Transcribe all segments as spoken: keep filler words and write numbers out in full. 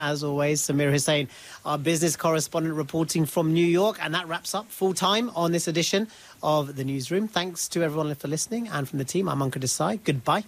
As always, Samir Hussain, our business correspondent, reporting from New York. And that wraps up full-time on this edition of The Newsroom. Thanks to everyone for listening. And from the team, I'm Ankur Desai. Goodbye.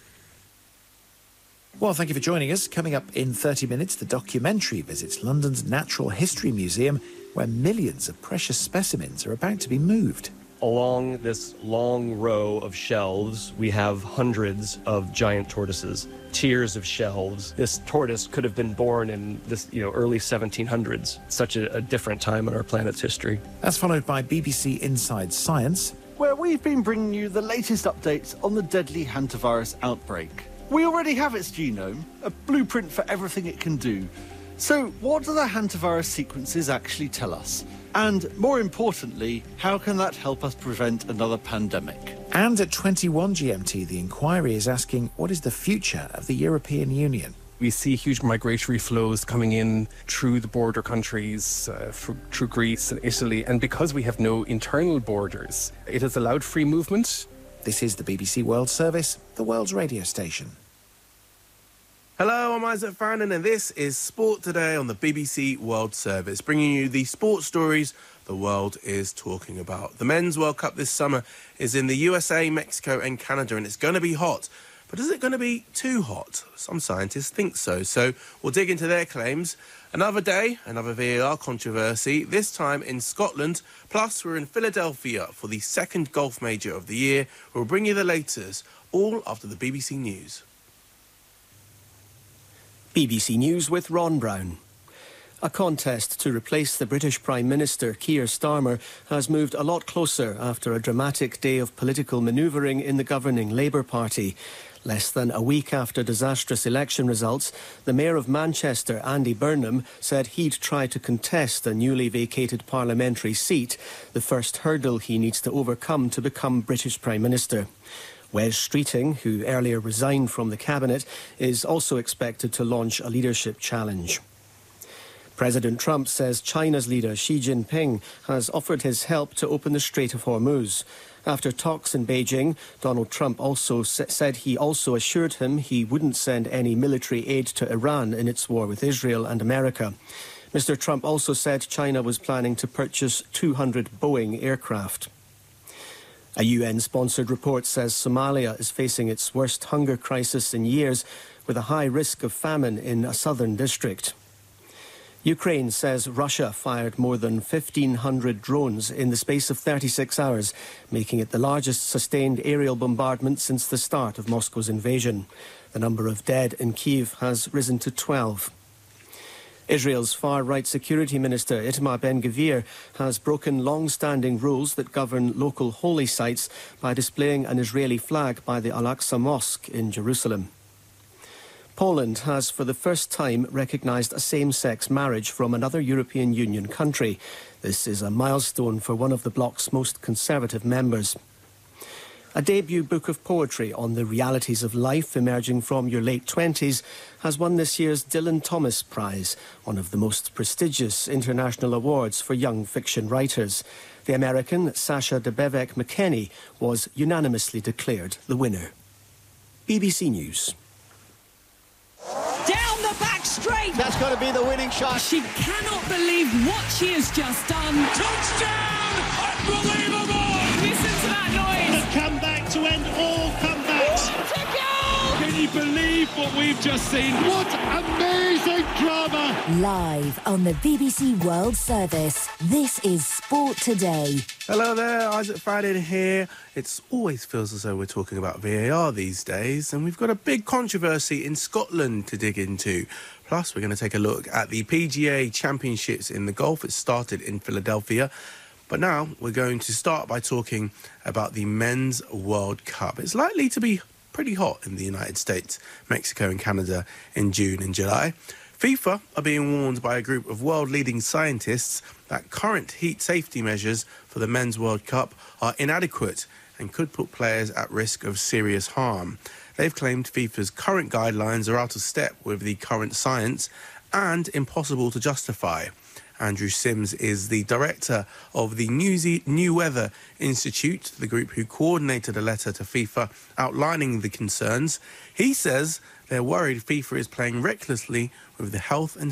Well, thank you for joining us. Coming up in thirty minutes, the documentary visits London's Natural History Museum, where millions of precious specimens are about to be moved. Along this long row of shelves, we have hundreds of giant tortoises, tiers of shelves. This tortoise could have been born in this, you know, early seventeen hundreds. Such a, a different time in our planet's history. That's followed by B B C Inside Science, where we've been bringing you the latest updates on the deadly hantavirus outbreak. We already have its genome, a blueprint for everything it can do. So what do the hantavirus sequences actually tell us? And more importantly, how can that help us prevent another pandemic? And at twenty-one G M T, the inquiry is asking, what is the future of the European Union? We see huge migratory flows coming in through the border countries, uh, through Greece and Italy. And because we have no internal borders, it has allowed free movement. This is the B B C World Service, the world's radio station. Hello, I'm Isaac Farnan, and this is Sport Today on the B B C World Service, bringing you the sports stories the world is talking about. The Men's World Cup this summer is in the U S A, Mexico and Canada, and it's going to be hot. But is it going to be too hot? Some scientists think so. So we'll dig into their claims. Another day, another V A R controversy, this time in Scotland. Plus, we're in Philadelphia for the second golf major of the year. We'll bring you the latest, all after the B B C News. B B C News with Ron Brown. A contest to replace the British Prime Minister, Keir Starmer, has moved a lot closer after a dramatic day of political manoeuvring in the governing Labour Party. Less than a week after disastrous election results, the Mayor of Manchester, Andy Burnham, said he'd try to contest a newly vacated parliamentary seat, the first hurdle he needs to overcome to become British Prime Minister. Wes Streeting, who earlier resigned from the cabinet, is also expected to launch a leadership challenge. President Trump says China's leader Xi Jinping has offered his help to open the Strait of Hormuz. After talks in Beijing, Donald Trump also said he also assured him he wouldn't send any military aid to Iran in its war with Israel and America. Mister Trump also said China was planning to purchase two hundred Boeing aircraft. A U N-sponsored report says Somalia is facing its worst hunger crisis in years, with a high risk of famine in a southern district. Ukraine says Russia fired more than fifteen hundred drones in the space of thirty-six hours, making it the largest sustained aerial bombardment since the start of Moscow's invasion. The number of dead in Kyiv has risen to twelve. Israel's far-right security minister Itamar Ben-Gvir has broken long-standing rules that govern local holy sites by displaying an Israeli flag by the Al-Aqsa Mosque in Jerusalem. Poland has for the first time recognised a same-sex marriage from another European Union country. This is a milestone for one of the bloc's most conservative members. A debut book of poetry on the realities of life emerging from your late twenties has won this year's Dylan Thomas Prize, one of the most prestigious international awards for young fiction writers. The American Sasha Debevec McKenney was unanimously declared the winner. B B C News. Down the back straight. That's got to be the winning shot. She cannot believe what she has just done. Touchdown! Unbelievable! Listen to that noise. The comeback to end all comebacks. What a goal! Can you believe what we've just seen? What amazing drama! Live on the B B C World Service, this is Sport Today. Hello there, Isaac Farnan here. It always feels as though we're talking about V A R these days, and we've got a big controversy in Scotland to dig into. Plus, we're going to take a look at the P G A Championships in the golf. It started in Philadelphia. But now we're going to start by talking about the Men's World Cup. It's likely to be pretty hot in the United States, Mexico and Canada in June and July. FIFA are being warned by a group of world-leading scientists that current heat safety measures for the Men's World Cup are inadequate and could put players at risk of serious harm. They've claimed FIFA's current guidelines are out of step with the current science and impossible to justify. Andrew Sims is the director of the New, Ze- New Weather Institute, the group who coordinated a letter to FIFA outlining the concerns. He says they're worried FIFA is playing recklessly with the health and